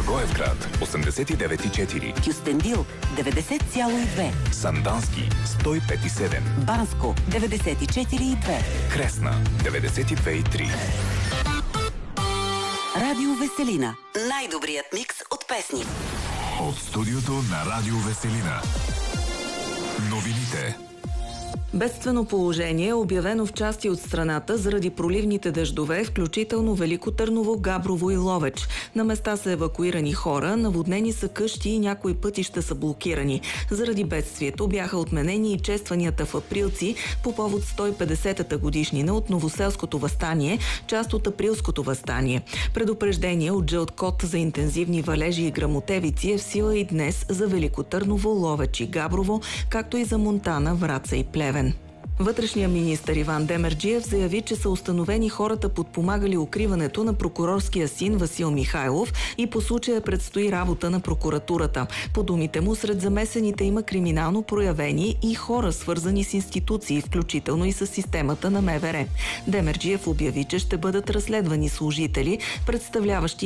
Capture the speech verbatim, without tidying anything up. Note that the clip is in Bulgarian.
Благоевград осемдесет и девет и четири, Кюстендил деветдесет цяло и две, Сандански сто и пет и седем, Банско деветдесет и четири и две, Кресна деветдесет и две и три. Радио Веселина. Най-добрият микс от песни. От студиото на Радио Веселина. Новините. Бедствено положение е обявено в части от страната заради проливните дъждове, включително Велико Търново, Габрово и Ловеч. На места са евакуирани хора, наводнени са къщи и някои пътища са блокирани. Заради бедствието бяха отменени и честванията в Априлци по повод сто и петдесетата годишнина от Новоселското въстание, част от Априлското въстание. Предупреждение от жълт код за интензивни валежи и гръмотевици е в сила и днес за Велико Търново, Ловеч и Габрово, както и за Монтана, Враца и Плевен. Вътрешният министър Иван Демерджиев заяви, че са установени хората, подпомагали укриването на прокурорския син Васил Михайлов и по случая предстои работа на прокуратурата. По думите му, сред замесените има криминално проявени и хора, свързани с институции, включително и с системата на МВР. Демерджиев обяви, че ще бъдат разследвани служители, представляващи